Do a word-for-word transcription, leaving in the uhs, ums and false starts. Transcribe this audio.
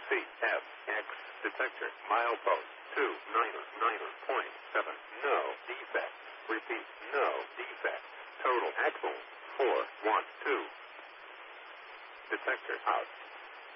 C F X detector milepost two nine nine point seven. No defect. Repeat, no defect. Total axle four one two. Detector out.